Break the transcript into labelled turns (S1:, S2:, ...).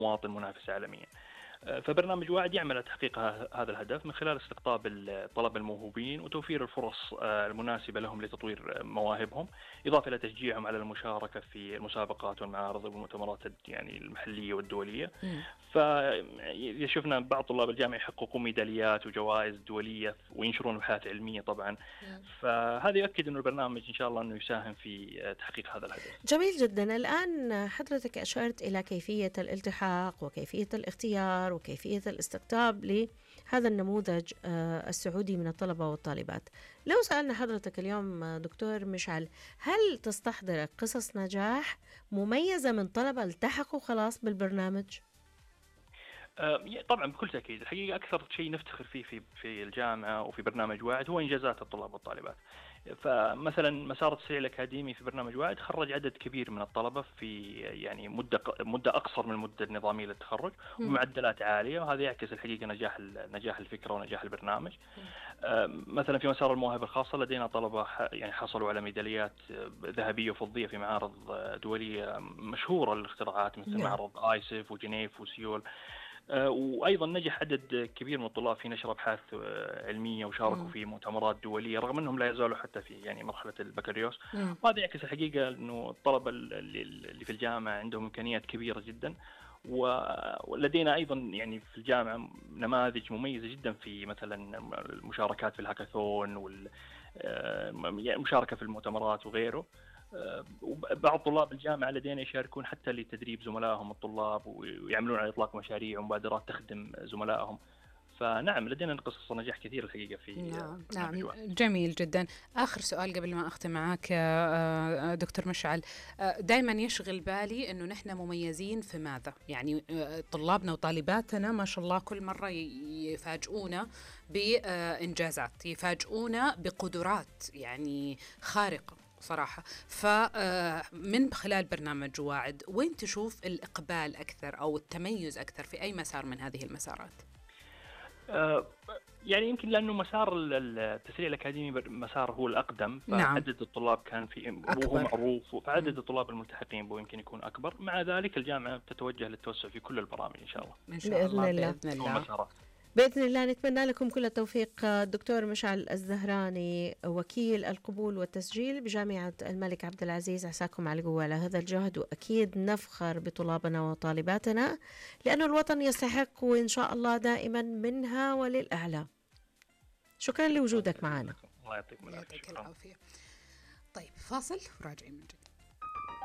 S1: مواطن منافس عالميا. فبرنامج واعد يعمل على تحقيق هذا الهدف من خلال استقطاب طلب الموهوبين وتوفير الفرص المناسبة لهم لتطوير مواهبهم، إضافة إلى تشجيعهم على المشاركة في المسابقات والمعارض والمؤتمرات يعني المحلية والدولية.
S2: مم.
S1: فشفنا بعض طلاب الجامعة يحققوا ميداليات وجوائز دولية وينشرون أبحاث علمية طبعا.
S2: مم.
S1: فهذا يؤكد أن البرنامج إن شاء الله أنه يساهم في تحقيق هذا الهدف.
S2: جميل جدا. الآن حضرتك أشرت إلى كيفية الالتحاق وكيفية الاختيار وكيفية الاستقطاب لهذا النموذج السعودي من الطلبة والطالبات. لو سألنا حضرتك اليوم دكتور مشعل، هل تستحضر قصص نجاح مميزة من طلبة التحقوا خلاص بالبرنامج؟
S1: طبعا بكل تأكيد. الحقيقة أكثر شيء نفتخر فيه في الجامعة وفي برنامج واعد هو إنجازات الطلاب والطالبات. فمثلا مسار التسريع الأكاديمي في برنامج واعد خرج عدد كبير من الطلبة في يعني مدة أقصر من المدة النظامية للتخرج
S2: مم.
S1: ومعدلات عالية، وهذا يعكس الحقيقة نجاح الفكرة ونجاح البرنامج.
S2: مم.
S1: مثلا في مسار المواهب الخاصة لدينا طلبة يعني حصلوا على ميداليات ذهبية وفضية في معارض دولية مشهورة للاختراعات مثل
S2: نعم.
S1: معرض آيسف وجنيف وسيول. وأيضا نجح عدد كبير من الطلاب في نشر أبحاث علمية وشاركوا
S2: مم.
S1: في مؤتمرات دولية رغم أنهم لا يزالوا حتى في يعني مرحلة البكالوريوس.
S2: مم.
S1: وهذا يعكس الحقيقة أنه الطلبة اللي في الجامعة عندهم إمكانيات كبيرة جدا. ولدينا أيضا يعني في الجامعة نماذج مميزة جدا في مثلا المشاركات في الهاكاثون والمشاركة في المؤتمرات وغيره. وبعض طلاب الجامعة لدينا يشاركون حتى لتدريب زملائهم الطلاب ويعملون على إطلاق مشاريع ومبادرات تخدم زملائهم. فنعم لدينا قصص نجاح كثير الحقيقة في
S3: نعم
S1: برنامج
S3: نعم،
S1: واعد.
S3: جميل جدا. آخر سؤال قبل ما أختم معك دكتور مشعل، دائما يشغل بالي أنه نحن مميزين في ماذا؟ يعني طلابنا وطالباتنا ما شاء الله كل مرة يفاجئونا بإنجازات، يفاجئونا بقدرات يعني خارقة صراحة. فمن خلال برنامج واعد وين تشوف الإقبال أكثر أو التميز أكثر في أي مسار من هذه المسارات؟
S1: يعني يمكن لأنه مسار التسريع الأكاديمي مسار هو الأقدم،
S3: نعم،
S1: فعدد الطلاب كان في وهو
S3: أكبر.
S1: معروف، فعدد الطلاب الملتحقين به يمكن يكون أكبر. مع ذلك الجامعة تتوجه للتوسع في كل البرامج إن شاء الله
S3: إن شاء
S2: بإذن
S3: الله
S2: الله.
S3: بإذن الله.
S1: والمسارات.
S2: بإذن الله نتمنى لكم كل التوفيق. الدكتور مشعل الزهراني، وكيل القبول والتسجيل بجامعة الملك عبد العزيز، عساكم على القوة على هذا الجهد، وأكيد نفخر بطلابنا وطالباتنا لأن الوطن يستحق وإن شاء الله دائما منها وللأعلى. شكرا لوجودك معنا.
S1: الله يعطيكم العافية.
S3: يعطيك
S1: شكرا.
S3: العافية. طيب فاصل وراجعين من جديد.